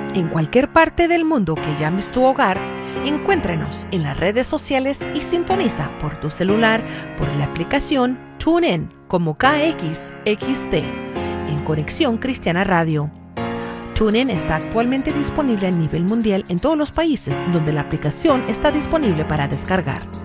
En cualquier parte del mundo que llames tu hogar, encuéntranos en las redes sociales y sintoniza por tu celular por la aplicación TuneIn como KXXT en Conexión Cristiana Radio. TuneIn está actualmente disponible a nivel mundial en todos los países donde la aplicación está disponible para descargar.